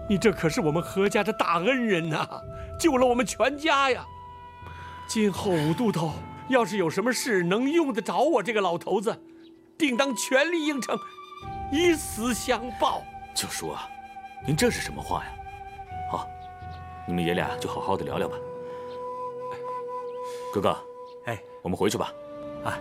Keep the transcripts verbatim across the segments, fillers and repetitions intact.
你这可是我们何家的大恩人呐、啊，救了我们全家呀！今后武都头要是有什么事能用得着我这个老头子，定当全力应承，以死相报。 九叔啊，您这是什么话呀？好，你们爷俩就好好的聊聊吧。哥哥， 哎， 我们回去吧。 啊。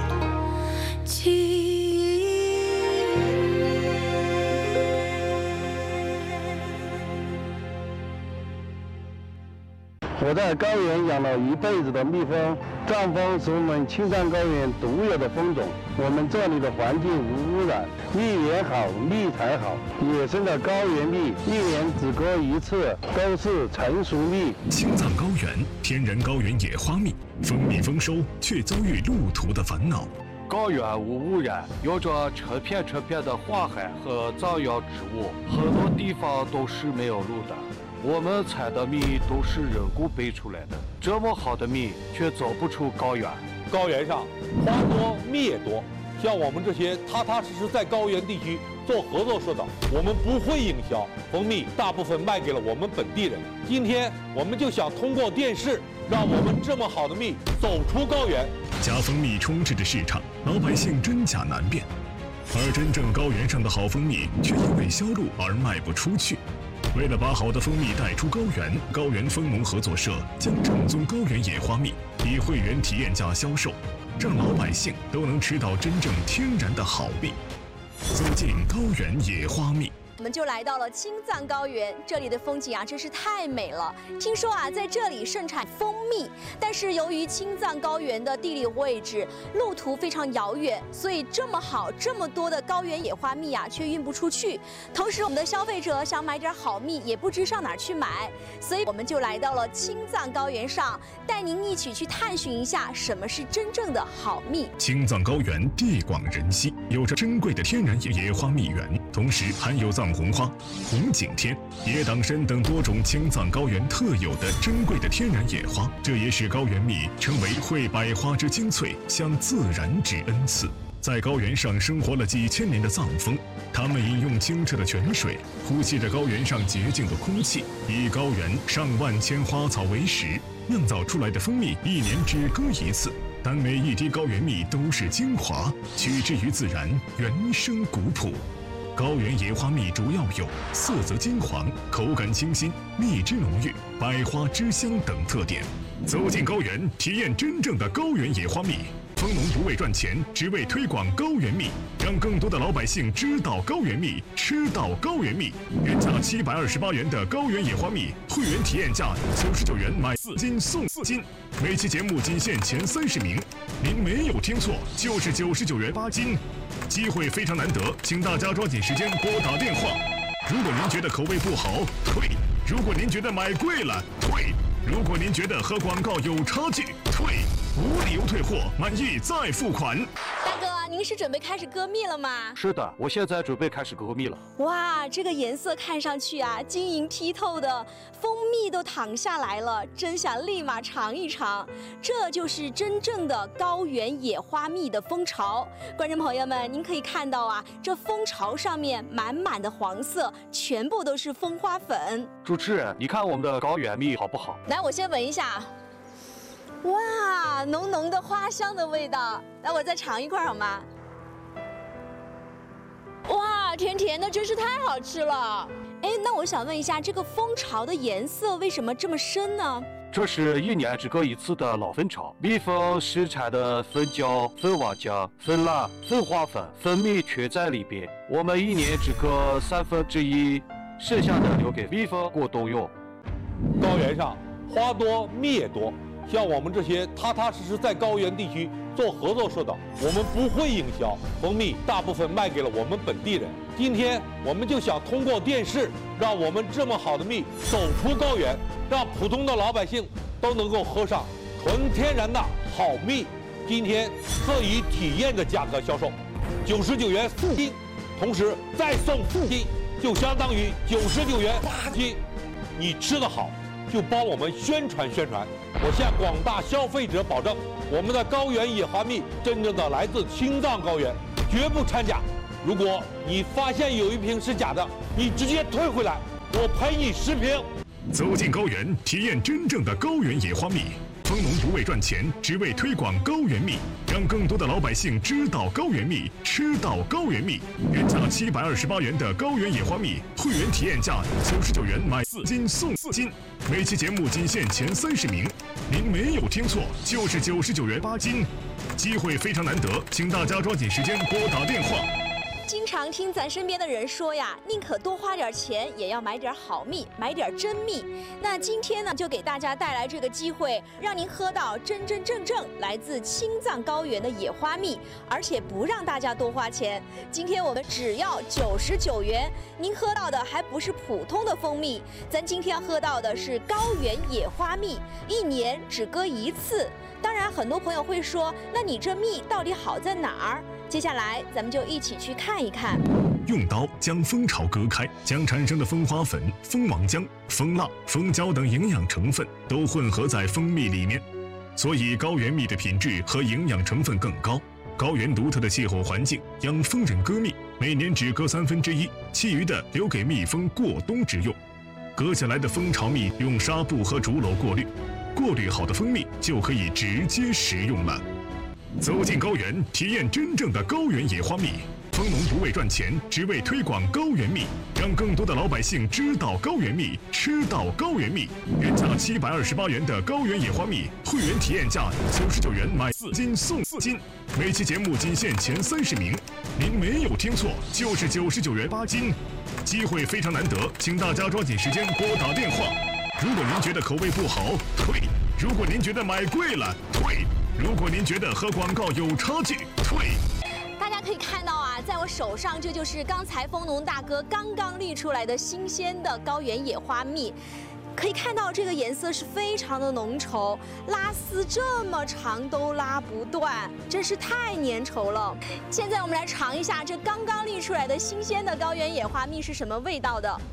我在高原养了一辈子的蜜蜂，藏蜂是我们青藏高原独有的蜂种。我们这里的环境无污染，蜜源好，蜜才好。野生的高原蜜一年只割一次，都是成熟蜜。 青藏高原天然高原野花蜜，蜂蜜丰收却遭遇路途的烦恼。 高原无污染，有着成片成片的花海和藏药植物，很多地方都是没有路的。我们采的蜜都是人工培出来的，这么好的蜜却走不出高原。 高原上花多蜜也多，像我们这些踏踏实实在高原地区做合作社的，我们不会营销，蜂蜜大部分卖给了我们本地人。今天我们就想通过电视，让我们这么好的蜜走出高原。 假蜂蜜充斥着市场，老百姓真假难辨，而真正高原上的好蜂蜜却因为销路而卖不出去。为了把好的蜂蜜带出高原，高原蜂农合作社将正宗高原野花蜜以会员体验价销售，让老百姓都能吃到真正天然的好蜜。走进高原野花蜜。 我们就来到了青藏高原，这里的风景啊真是太美了。听说啊，在这里盛产蜂蜜，但是由于青藏高原的地理位置、路途非常遥远，所以这么好、这么多的高原野花蜜啊，却运不出去。同时，我们的消费者想买点好蜜，也不知上哪儿去买，所以我们就来到了青藏高原上，带您一起去探寻一下什么是真正的好蜜。 青藏高原地广人稀，有着珍贵的天然野野花蜜源，同时含有藏红花、红景天、野党参等多种青藏高原特有的珍贵的天然野花，这也使高原蜜成为会百花之精粹，向自然之恩赐。在高原上生活了几千年的藏蜂，他们饮用清澈的泉水，呼吸着高原上洁净的空气，以高原上万千花草为食，酿造出来的蜂蜜一年只割一次，但每一滴高原蜜都是精华，取之于自然，原生古朴。高原野花蜜主要有色泽金黄、口感清新、蜜汁浓郁、百花之香等特点。走进高原，体验真正的高原野花蜜。蜂农不为赚钱，只为推广高原蜜，让更多的老百姓知道高原蜜，吃到高原蜜。原价七百二十八元的高原野花蜜，会员体验价九十九元买四斤送四斤。每期节目仅限前三十名，您没有听错，就是九十九元八斤。机会非常难得，请大家抓紧时间拨打电话。如果您觉得口味不好，退；如果您觉得买贵了，退；如果您觉得和广告有差距，退。无理由退货，满意再付款。 大哥，您是准备开始割蜜了吗？ 是的，我现在准备开始割蜜了。 哇，这个颜色看上去啊，晶莹剔透的，蜂蜜都淌下来了，真想立马尝一尝。这就是真正的高原野花蜜的蜂巢。观众朋友们，您可以看到啊，这蜂巢上面满满的黄色，全部都是蜂花粉。 主持人，你看我们的高原蜜好不好？ 来，我先闻一下。哇，浓浓的花香的味道，来，我再尝一块好吗？哇，甜甜的，真是太好吃了。哎，那我想问一下，这个蜂巢的颜色为什么这么深呢？ 这是一年只割一次的老蜂巢，蜜蜂生产的蜂胶、蜂王浆、蜂蜡、蜂花粉、蜂蜜全在里边。我们一年只割三分之一，剩下的留给蜜蜂过冬用。 高原上花多蜜也多。像我们这些踏踏实实在高原地区做合作社的，我们不会营销，蜂蜜大部分卖给了我们本地人。今天我们就想通过电视，让我们这么好的蜜走出高原，让普通的老百姓都能够喝上纯天然的好蜜。今天特以体验的价格销售，九十九元四斤，同时再送四斤，就相当于九十九元八斤。你吃得好，就帮我们宣传宣传。我向广大消费者保证，我们的高原野花蜜真正的来自青藏高原，绝不掺假。如果你发现有一瓶是假的，你直接退回来， 我赔你十瓶。 走进高原，体验真正的高原野花蜜。蜂农不为赚钱，只为推广高原蜜，让更多的老百姓知道高原蜜，吃到高原蜜。原价七百二十八元的高原野花蜜，会员体验价九十九元买四斤送四斤。每期节目仅限前三十名，您没有听错，就是九十九元八斤。机会非常难得，请大家抓紧时间拨打电话。 经常听咱身边的人说呀，宁可多花点钱，也要买点好蜜，买点真蜜。那今天呢，就给大家带来这个机会，让您喝到真真正正来自青藏高原的野花蜜，而且不让大家多花钱。今天我们只要九十九元，您喝到的还不是普通的蜂蜜，咱今天要喝到的是高原野花蜜，一年只割一次。当然，很多朋友会说，那你这蜜到底好在哪儿？接下来，咱们就一起去看一看。 用刀将蜂巢割开，将产生的蜂花粉、蜂王浆、蜂蜡、蜂胶等营养成分都混合在蜂蜜里面，所以高原蜜的品质和营养成分更高。高原独特的气候环境，养蜂人割蜜每年只割三分之一，其余的留给蜜蜂过冬之用。割下来的蜂巢蜜用纱布和竹篓过滤，过滤好的蜂蜜就可以直接食用了。走进高原，体验真正的高原野花蜜。蜂农不为赚钱，只为推广高原蜜，让更多的老百姓知道高原蜜，吃到高原蜜。原价七百二十八元的高原野花蜜，会员体验价九十九元买四斤送四斤。每期节目仅限前三十名，您没有听错，就是九十九元八斤。机会非常难得，请大家抓紧时间拨打电话。如果您觉得口味不好，退；如果您觉得买贵了，退；如果您觉得和广告有差距，退。 大家可以看到啊，在我手上，这就是刚才蜂农大哥刚刚滤出来的新鲜的高原野花蜜。可以看到这个颜色是非常的浓稠，拉丝这么长都拉不断，真是太粘稠了。现在我们来尝一下这刚刚滤出来的新鲜的高原野花蜜是什么味道的。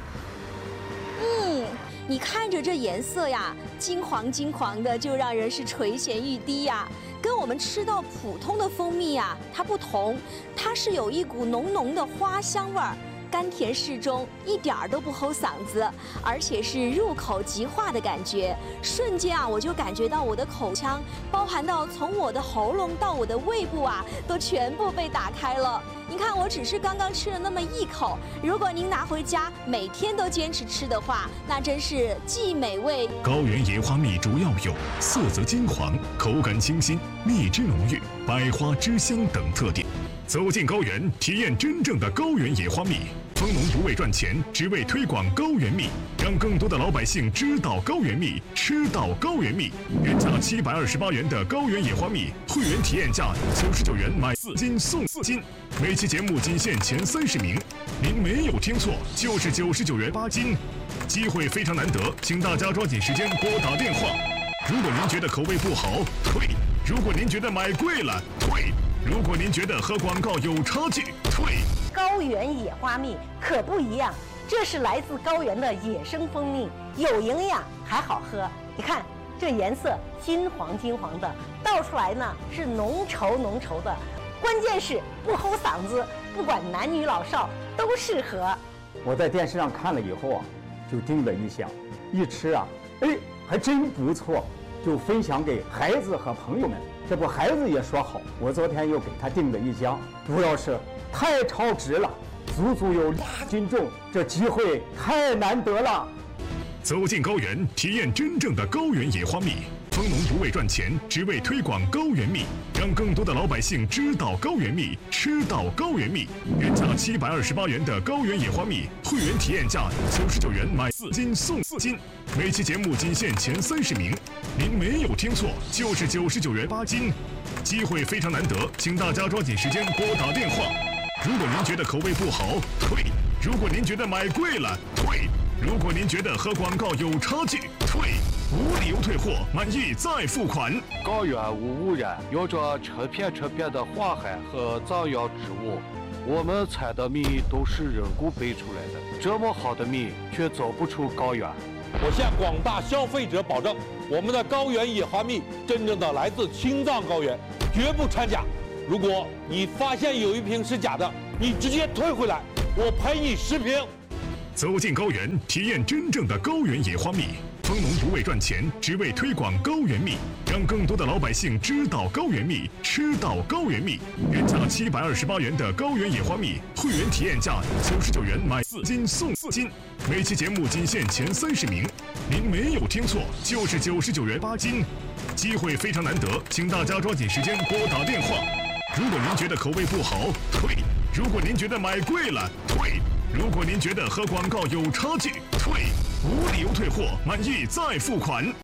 嗯，你看着这颜色呀，金黄金黄的，就让人是垂涎欲滴呀。跟我们吃到普通的蜂蜜呀，它不同，它是有一股浓浓的花香味儿。甘甜适中，一点儿都不齁嗓子，而且是入口即化的感觉。瞬间啊，我就感觉到我的口腔，包含到从我的喉咙到我的胃部啊，都全部被打开了。您看，我只是刚刚吃了那么一口，如果您拿回家每天都坚持吃的话，那真是既美味。 高原野花蜜主要有色泽金黄、口感清新、蜜汁浓郁、百花之香等特点。走进高原，体验真正的高原野花蜜。蜂农不为赚钱，只为推广高原蜜，让更多的老百姓知道高原蜜，吃到高原蜜。原价七百二十八元的高原野花蜜，会员体验价九十九元买四斤送四斤。每期节目仅限前三十名，您没有听错，就是九十九元八斤。机会非常难得，请大家抓紧时间拨打电话。如果您觉得口味不好，退；如果您觉得买贵了，退；如果您觉得和广告有差距，退。 高原野花蜜可不一样，这是来自高原的野生蜂蜜，有营养还好喝。你看这颜色金黄金黄的，倒出来呢是浓稠浓稠的，关键是不齁嗓子，不管男女老少都适合。 我在电视上看了以后啊，就订了一箱，一吃啊，哎，还真不错，就分享给孩子和朋友们。这不，孩子也说好，我昨天又给他订了一箱，主要是太超值了，足足有俩斤重，这机会太难得了。 走进高原，体验真正的高原野花蜜。蜂农不为赚钱，只为推广高原蜜，让更多的老百姓知道高原蜜，吃到高原蜜。原价七百二十八元的高原野花蜜，会员体验价九十九元买四斤送四斤。每期节目仅限前三十名，您没有听错，就是九十九元八斤。机会非常难得，请大家抓紧时间拨打电话。如果您觉得口味不好，退；如果您觉得买贵了，退；如果您觉得和广告有差距，退。无理由退货，满意再付款。 高原无污染，有着成片成片的花海和藏药植物，我们采的蜜都是人工培出来的，这么好的蜜却走不出高原。 我向广大消费者保证，我们的高原野花蜜真正的来自青藏高原，绝不掺假。如果你发现有一瓶是假的，你直接退回来，我赔你十瓶。 走进高原，体验真正的高原野花蜜。蜂农不为赚钱，只为推广高原蜜，让更多的老百姓知道高原蜜，吃到高原蜜。原价七百二十八元的高原野花蜜，会员体验价九十九元买四斤送四斤。每期节目仅限前三十名，您没有听错，就是九十九元八斤。机会非常难得，请大家抓紧时间拨打电话。如果您觉得口味不好，退；如果您觉得买贵了，退；如果您觉得和广告有差距，退。无理由退货，满意再付款。